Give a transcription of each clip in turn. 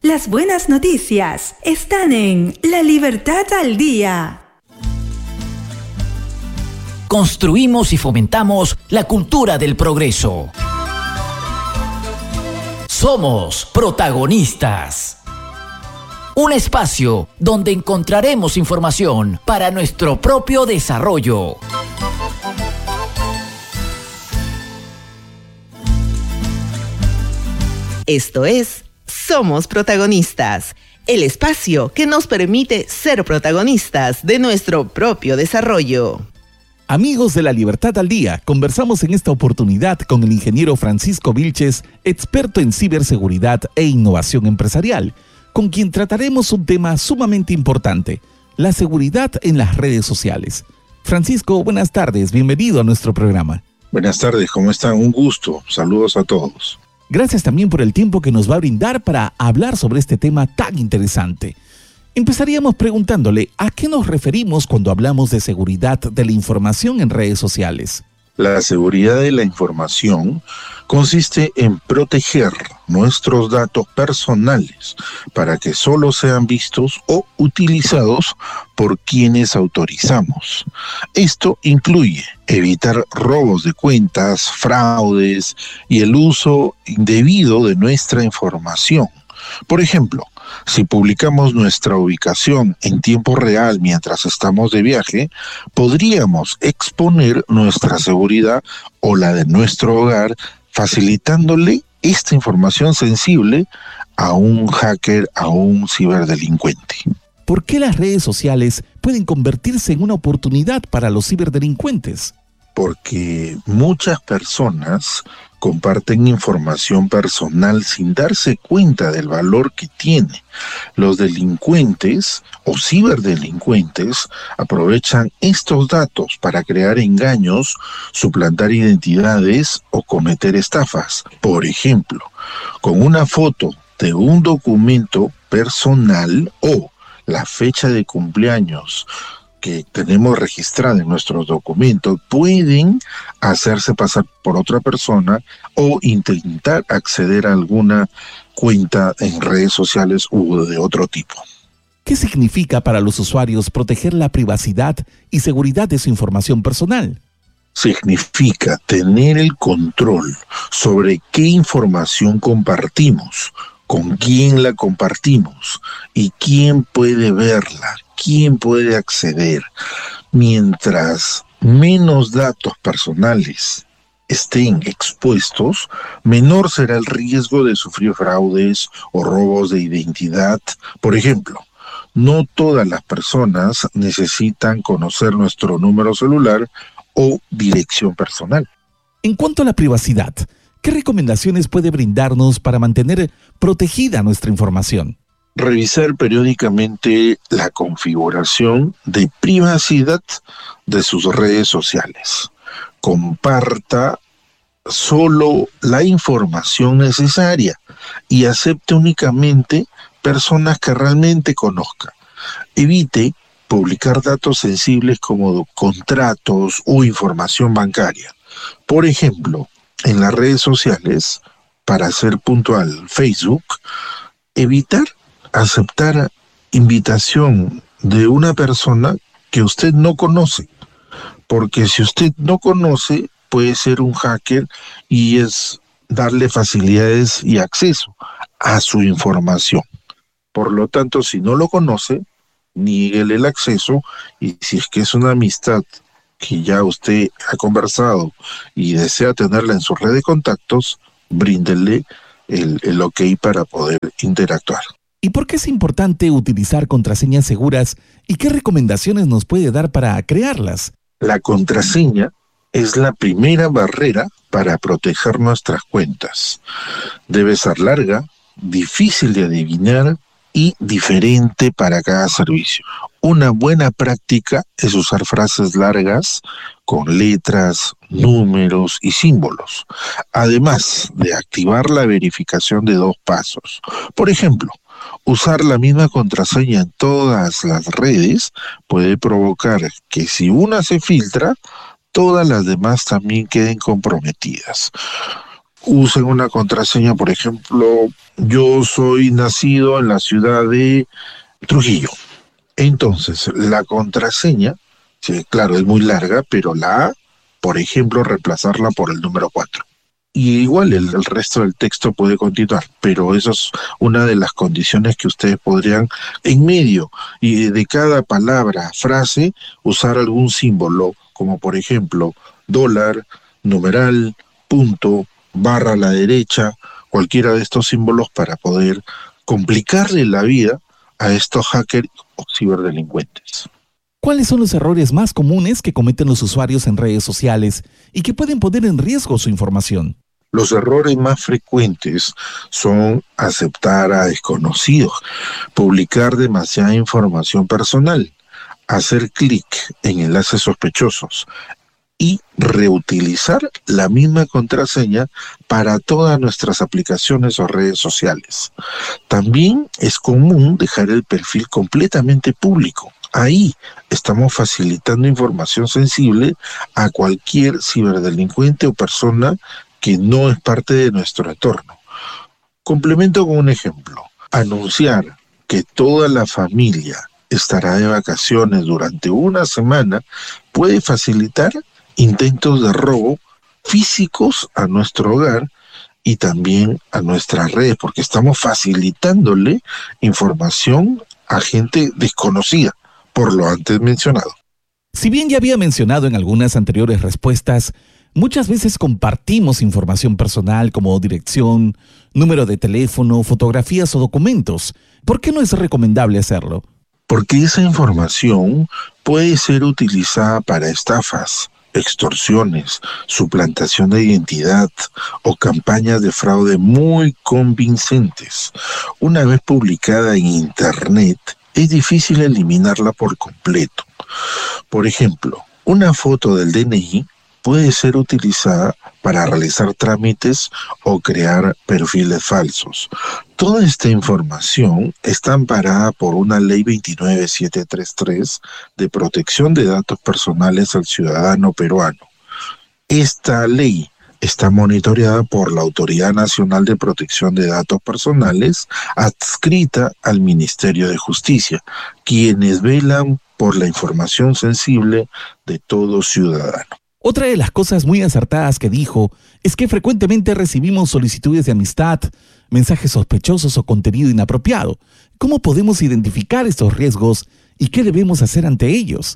Las buenas noticias están en La Libertad al Día. Construimos y fomentamos la cultura del progreso. Somos protagonistas. Un espacio donde encontraremos información para nuestro propio desarrollo. Esto es Somos Protagonistas, el espacio que nos permite ser protagonistas de nuestro propio desarrollo. Amigos de La Libertad al Día, conversamos en esta oportunidad con el ingeniero Francisco Vilches, experto en ciberseguridad e innovación empresarial, con quien trataremos un tema sumamente importante, la seguridad en las redes sociales. Francisco, buenas tardes, bienvenido a nuestro programa. Buenas tardes, ¿cómo están? Un gusto, saludos a todos. Gracias también por el tiempo que nos va a brindar para hablar sobre este tema tan interesante. Empezaríamos preguntándole, ¿a qué nos referimos cuando hablamos de seguridad de la información en redes sociales? La seguridad de la información consiste en proteger nuestros datos personales para que solo sean vistos o utilizados por quienes autorizamos. Esto incluye evitar robos de cuentas, fraudes y el uso indebido de nuestra información. Por ejemplo, si publicamos nuestra ubicación en tiempo real mientras estamos de viaje, podríamos exponer nuestra seguridad o la de nuestro hogar, facilitándole esta información sensible a un hacker, a un ciberdelincuente. ¿Por qué las redes sociales pueden convertirse en una oportunidad para los ciberdelincuentes? Porque muchas personas comparten información personal sin darse cuenta del valor que tiene. Los delincuentes o ciberdelincuentes aprovechan estos datos para crear engaños, suplantar identidades o cometer estafas. Por ejemplo, con una foto de un documento personal o la fecha de cumpleaños que tenemos registrada en nuestros documentos, pueden hacerse pasar por otra persona o intentar acceder a alguna cuenta en redes sociales u de otro tipo. ¿Qué significa para los usuarios proteger la privacidad y seguridad de su información personal? Significa tener el control sobre qué información compartimos, con quién la compartimos y quién puede verla, quién puede acceder. Mientras menos datos personales estén expuestos, menor será el riesgo de sufrir fraudes o robos de identidad. Por ejemplo, no todas las personas necesitan conocer nuestro número celular o dirección personal. En cuanto a la privacidad, ¿qué recomendaciones puede brindarnos para mantener protegida nuestra información? Revisar periódicamente la configuración de privacidad de sus redes sociales. Comparta solo la información necesaria y acepte únicamente personas que realmente conozca. Evite publicar datos sensibles como contratos o información bancaria. Por ejemplo, en las redes sociales, para ser puntual, Facebook, evitar aceptar invitación de una persona que usted no conoce, porque si usted no conoce, puede ser un hacker y es darle facilidades y acceso a su información. Por lo tanto, si no lo conoce, niéguele el acceso, y si es que es una amistad que ya usted ha conversado y desea tenerla en su red de contactos, bríndele el ok para poder interactuar. ¿Y por qué es importante utilizar contraseñas seguras y qué recomendaciones nos puede dar para crearlas? La contraseña es la primera barrera para proteger nuestras cuentas. Debe ser larga, difícil de adivinar y diferente para cada servicio. Una buena práctica es usar frases largas con letras, números y símbolos, además de activar la verificación de 2 pasos. Por ejemplo, usar la misma contraseña en todas las redes puede provocar que si una se filtra, todas las demás también queden comprometidas. usen una contraseña, por ejemplo, yo soy nacido en la ciudad de Trujillo. Entonces, la contraseña, sí, claro, es muy larga, pero la A, por ejemplo, reemplazarla por el número 4. Y igual el resto del texto puede continuar, pero eso es una de las condiciones que ustedes podrían, en medio y de cada palabra, frase, usar algún símbolo, como por ejemplo, dólar, numeral, punto, barra a la derecha, cualquiera de estos símbolos para poder complicarle la vida a estos hackers o ciberdelincuentes. ¿Cuáles son los errores más comunes que cometen los usuarios en redes sociales y que pueden poner en riesgo su información? Los errores más frecuentes son aceptar a desconocidos, publicar demasiada información personal, hacer clic en enlaces sospechosos y reutilizar la misma contraseña para todas nuestras aplicaciones o redes sociales. También es común dejar el perfil completamente público. Ahí estamos facilitando información sensible a cualquier ciberdelincuente o persona que no es parte de nuestro entorno. Complemento con un ejemplo. Anunciar que toda la familia estará de vacaciones durante una semana puede facilitar intentos de robo físicos a nuestro hogar y también a nuestras redes, porque estamos facilitándole información a gente desconocida, por lo antes mencionado. Si bien ya había mencionado en algunas anteriores respuestas, muchas veces compartimos información personal como dirección, número de teléfono, fotografías o documentos. ¿Por qué no es recomendable hacerlo? Porque esa información puede ser utilizada para estafas, extorsiones, suplantación de identidad o campañas de fraude muy convincentes. Una vez publicada en Internet, es difícil eliminarla por completo. Por ejemplo, una foto del DNI puede ser utilizada para realizar trámites o crear perfiles falsos. Toda esta información está amparada por una ley 29733 de protección de datos personales al ciudadano peruano. Esta ley está monitoreada por la Autoridad Nacional de Protección de Datos Personales, adscrita al Ministerio de Justicia, quienes velan por la información sensible de todo ciudadano. Otra de las cosas muy acertadas que dijo es que frecuentemente recibimos solicitudes de amistad, mensajes sospechosos o contenido inapropiado. ¿Cómo podemos identificar estos riesgos y qué debemos hacer ante ellos?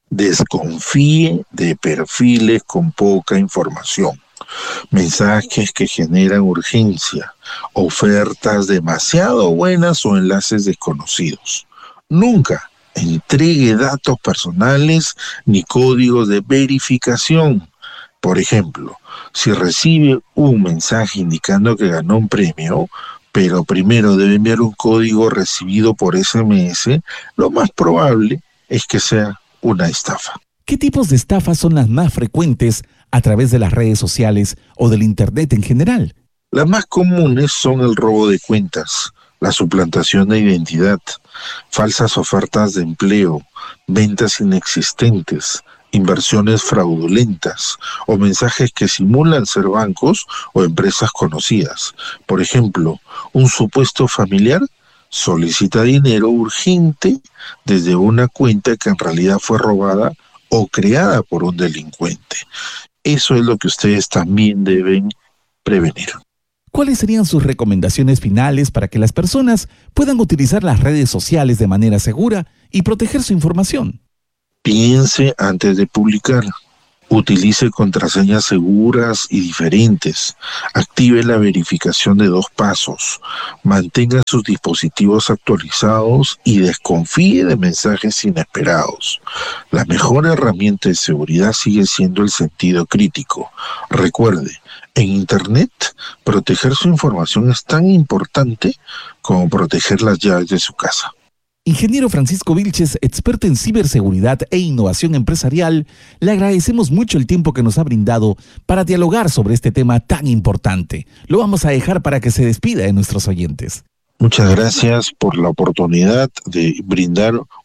Desconfíe de perfiles con poca información, mensajes que generan urgencia, ofertas demasiado buenas o enlaces desconocidos. Nunca entregue datos personales ni códigos de verificación. Por ejemplo, si recibe un mensaje indicando que ganó un premio, pero primero debe enviar un código recibido por SMS, lo más probable es que sea una estafa. ¿Qué tipos de estafas son las más frecuentes a través de las redes sociales o del Internet en general? Las más comunes son el robo de cuentas, la suplantación de identidad, falsas ofertas de empleo, ventas inexistentes, inversiones fraudulentas o mensajes que simulan ser bancos o empresas conocidas. Por ejemplo, un supuesto familiar solicita dinero urgente desde una cuenta que en realidad fue robada o creada por un delincuente. Eso es lo que ustedes también deben prevenir. ¿Cuáles serían sus recomendaciones finales para que las personas puedan utilizar las redes sociales de manera segura y proteger su información? Piense antes de publicar. Utilice contraseñas seguras y diferentes. Active la verificación de 2 pasos. Mantenga sus dispositivos actualizados y desconfíe de mensajes inesperados. La mejor herramienta de seguridad sigue siendo el sentido crítico. Recuerde, en Internet, proteger su información es tan importante como proteger las llaves de su casa. Ingeniero Francisco Vilches, experto en ciberseguridad e innovación empresarial, le agradecemos mucho el tiempo que nos ha brindado para dialogar sobre este tema tan importante. Lo vamos a dejar para que se despida de nuestros oyentes. Muchas gracias por la oportunidad de brindar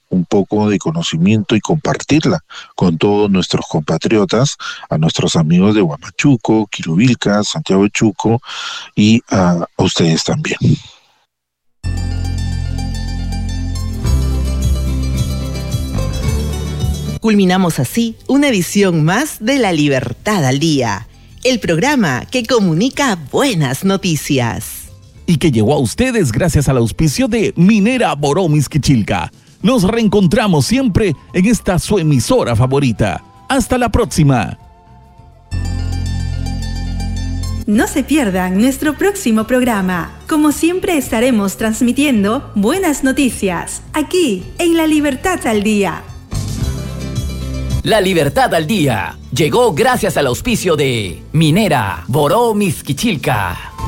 un poco de conocimiento y compartirla con todos nuestros compatriotas, a nuestros amigos de Huamachuco, Quiruvilca, Santiago de Chuco y a ustedes también. Culminamos así una edición más de La Libertad al Día, el programa que comunica buenas noticias. Y que llegó a ustedes gracias al auspicio de Minera Boró Mixquichilca. Nos reencontramos siempre en esta su emisora favorita. Hasta la próxima. No se pierdan nuestro próximo programa. Como siempre estaremos transmitiendo buenas noticias aquí en La Libertad al Día. La Libertad al Día llegó gracias al auspicio de Minera Boró Mixquichilca.